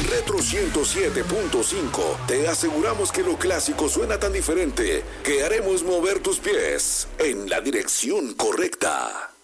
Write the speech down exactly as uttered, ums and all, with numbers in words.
Retro ciento siete punto cinco te aseguramos que lo clásico suena tan diferente que haremos mover tus pies en la dirección correcta.